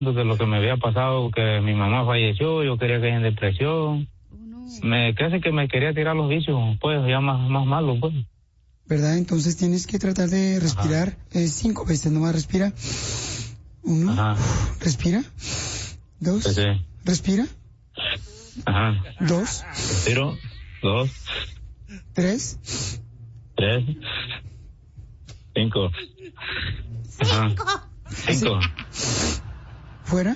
de lo que me había pasado, que mi mamá falleció, yo quería caer en depresión. Casi que me quería tirar los vicios, pues, ya más malos, pues. ¿Verdad? Entonces tienes que tratar de respirar 5 veces, nomás respira. 1, respira. 2, sí. Respira. 2. Respiro. 2. 3. 5. 5. ¿Fuera?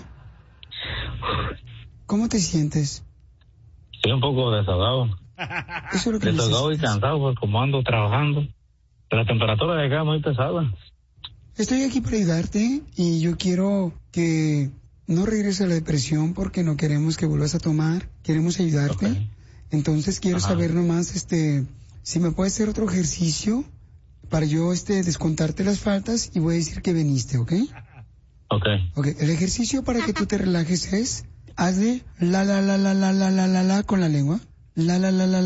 ¿Cómo te sientes? Estoy un poco desahogado. Eso es lo que desahogado y cansado, pues como ando trabajando. La temperatura de acá es muy pesada. Estoy aquí para ayudarte y yo quiero que no regreses a la depresión porque no queremos que vuelvas a tomar. Queremos ayudarte. Okay. Entonces quiero saber nomás, si me puedes hacer otro ejercicio para yo, descontarte las faltas y voy a decir que viniste, ¿ok? Ok, el ejercicio para que tú te relajes es, hazle la con la lengua. La.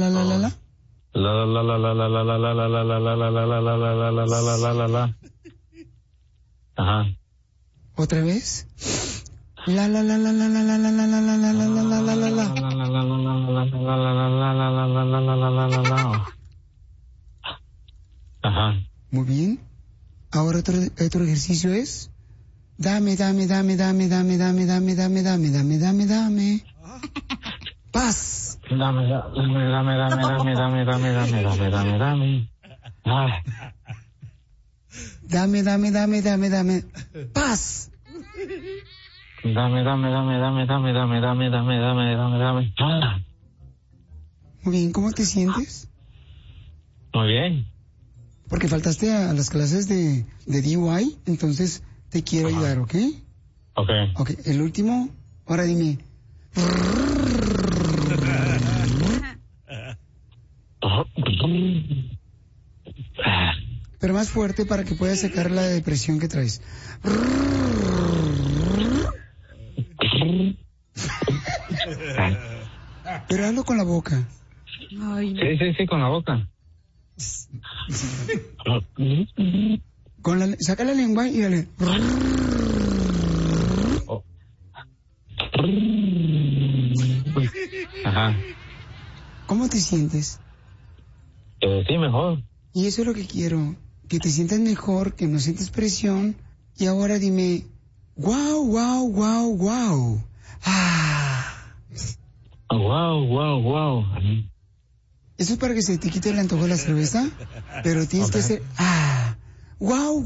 Ajá. ¿Otra vez? La. Ajá. Muy bien. Ahora otro ejercicio es, dame. Paz. Dame. Ah. Dame. Paz. Dame. Ah. Muy bien, ¿cómo te sientes? Muy bien. Porque faltaste a las clases de DIY, entonces te quiero ayudar, ¿ok? Ok, el último, ahora dime. Pero más fuerte para que puedas sacar la depresión que traes. Pero hazlo con la boca. Ay, no. Sí, con la boca. Saca la lengua y dale. Ajá. ¿Cómo te sientes? Sí, mejor. Y eso es lo que quiero, que te sientas mejor, que no sientes presión. Y ahora dime, wow. Ah. Wow. Eso es para que se te quite el antojo de la cerveza, pero tienes que hacer, wow.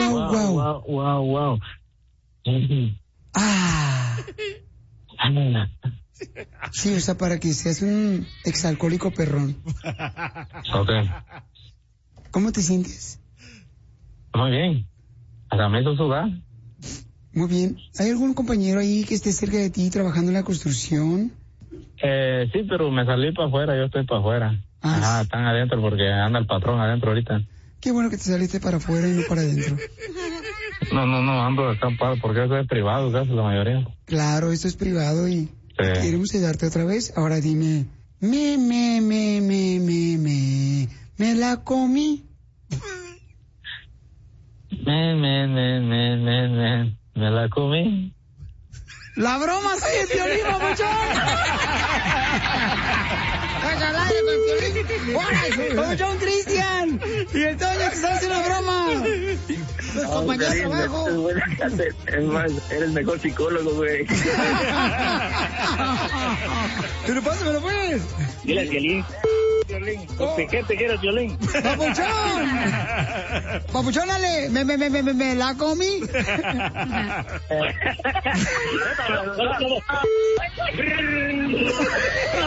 Sí, o sea, para que seas un exalcohólico perrón. Ok. ¿Cómo te sientes? Muy bien. Hasta me hizo sudar. Muy bien. ¿Hay algún compañero ahí que esté cerca de ti trabajando en la construcción? Sí, pero me salí para afuera, yo estoy para afuera. Ajá, están adentro porque anda el patrón adentro ahorita. Qué bueno que te saliste para afuera y no para adentro. No, ando acampado porque eso es privado, casi la mayoría. Claro, esto es privado y queremos ayudarte otra vez. Ahora dime, me la comí. Me la comí. ¡La broma soy el Piolín, papuchón! ¡Papuchón Cristian! ¡Y el Toño te está haciendo una broma! ¡Los compañeros de trabajo! Es más, eres mejor psicólogo, güey. Pero pásamelo, pues. Dile al Piolín. ¿Qué te quieres, Piolín? ¡Papuchón, dale! ¡Me la comí!